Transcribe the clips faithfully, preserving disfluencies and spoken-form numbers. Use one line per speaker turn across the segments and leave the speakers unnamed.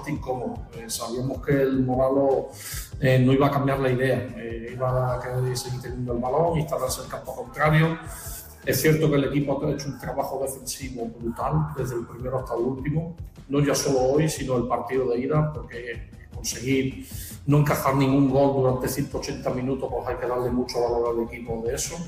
bastante incómodo. Eh, sabíamos que el Moralo eh, no iba a cambiar la idea, eh, iba a querer seguir teniendo el balón, instalarse en el campo contrario. Es cierto que el equipo ha hecho un trabajo defensivo brutal, desde el primero hasta el último, no ya solo hoy, sino el partido de ida, porque conseguir no encajar ningún gol durante ciento ochenta minutos, pues hay que darle mucho valor al equipo de eso.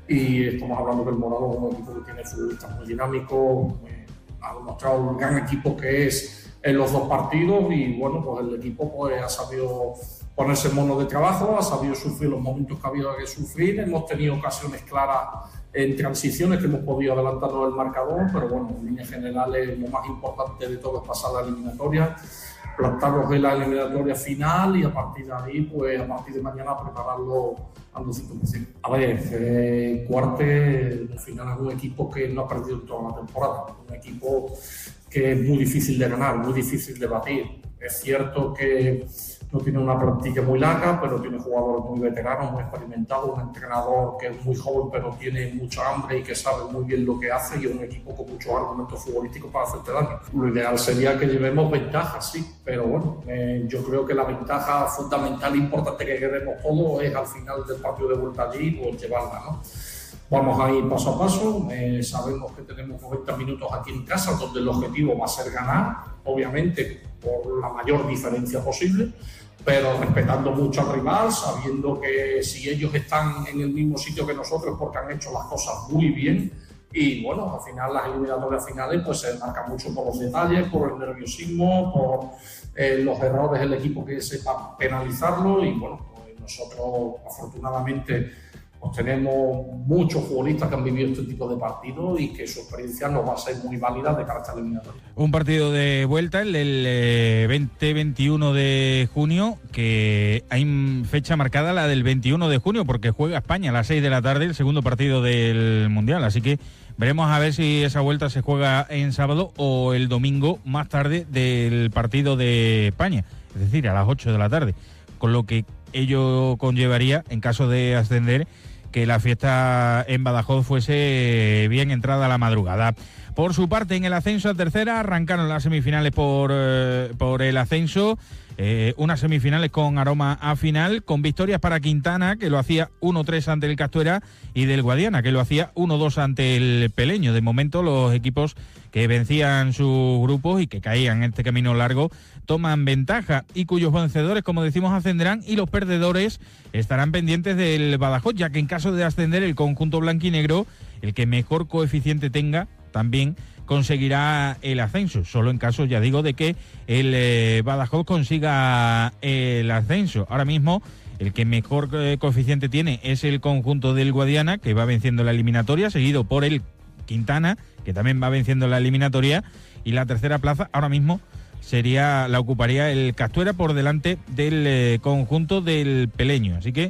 Y estamos hablando que el Moralo es un equipo que tiene futbolistas muy dinámicos, eh, ha demostrado un gran equipo que es en los dos partidos, y bueno, pues el equipo pues ha sabido ponerse en mono de trabajo, ha sabido sufrir los momentos que ha habido que sufrir. Hemos tenido ocasiones claras en transiciones que hemos podido adelantarnos el marcador, pero bueno, en líneas generales lo más importante de todo es pasar la eliminatoria, plantarlos en la eliminatoria final y a partir de ahí, pues a partir de mañana prepararlo al doscientos por ciento. A ver, eh, Cuarte al final es un equipo que no ha perdido toda la temporada, un equipo que es muy difícil de ganar, muy difícil de batir. Es cierto que no tiene una plantilla muy larga, pero tiene jugadores muy veteranos, muy experimentados, un entrenador que es muy joven pero tiene mucha hambre y que sabe muy bien lo que hace, y un equipo con muchos argumentos futbolísticos para hacerte daño. Lo ideal sería que llevemos ventajas, sí, pero bueno, eh, yo creo que la ventaja fundamental e importante que queremos todos es al final del partido de vuelta allí, pues llevarla, ¿no? Vamos a ir paso a paso, eh, sabemos que tenemos noventa minutos aquí en casa, donde el objetivo va a ser ganar, obviamente por la mayor diferencia posible, pero respetando mucho al rival, sabiendo que si ellos están en el mismo sitio que nosotros porque han hecho las cosas muy bien, y bueno, al final las eliminatorias finales pues se marcan mucho por los detalles, por el nerviosismo, por eh, los errores del equipo que sepa penalizarlo, y bueno, pues nosotros afortunadamente pues tenemos muchos futbolistas que han vivido este tipo de partidos y que su experiencia nos va a ser muy válida de cara a esta eliminatoria.
Un partido de vuelta, el del eh, veinte veintiuno de junio, que hay fecha marcada, la del veintiuno de junio, porque juega España a las seis de la tarde, el segundo partido del Mundial, así que veremos a ver si esa vuelta se juega en sábado o el domingo más tarde del partido de España, es decir, a las ocho de la tarde, con lo que ello conllevaría, en caso de ascender, que la fiesta en Badajoz fuese bien entrada a la madrugada. Por su parte, en el ascenso a tercera arrancaron las semifinales por, eh, por el ascenso, eh, unas semifinales con aroma a final, con victorias para Quintana, que lo hacía uno tres ante el Castuera, y del Guadiana, que lo hacía uno dos ante el Peleño. De momento, los equipos que vencían sus grupos y que caían en este camino largo toman ventaja, y cuyos vencedores, como decimos, ascenderán, y los perdedores estarán pendientes del Badajoz, ya que en caso de ascender el conjunto blanquinegro, el que mejor coeficiente tenga también conseguirá el ascenso, solo en caso, ya digo, de que el eh, Badajoz consiga el ascenso. Ahora mismo el que mejor eh, coeficiente tiene es el conjunto del Guadiana, que va venciendo la eliminatoria, seguido por el Quintana, que también va venciendo la eliminatoria, y la tercera plaza ahora mismo sería la ocuparía el Castuera por delante del eh, conjunto del Peleño. Así que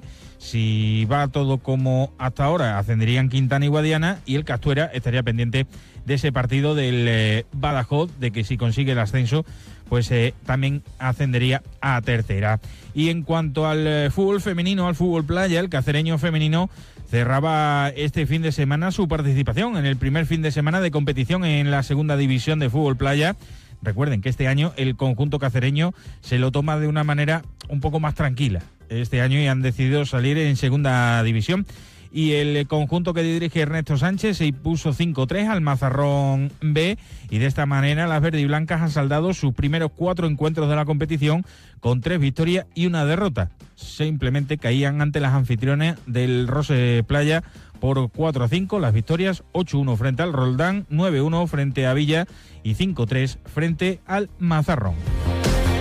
si va todo como hasta ahora, ascenderían Quintana y Guadiana, y el Castuera estaría pendiente de ese partido del eh, Badajoz, de que si consigue el ascenso, pues eh, también ascendería a tercera. Y en cuanto al eh, fútbol femenino, al fútbol playa, el cacereño femenino cerraba este fin de semana su participación en el primer fin de semana de competición en la segunda división de fútbol playa. Recuerden que este año el conjunto cacereño se lo toma de una manera un poco más tranquila este año, y han decidido salir en segunda división. Y el conjunto que dirige Ernesto Sánchez se impuso cinco tres al Mazarrón B, y de esta manera las verdiblancas han saldado sus primeros cuatro encuentros de la competición con tres victorias y una derrota. Simplemente caían ante las anfitriones del Rose Playa por cuatro a cinco, las victorias ocho uno frente al Roldán, nueve uno frente a Villa y cinco tres frente al Mazarrón.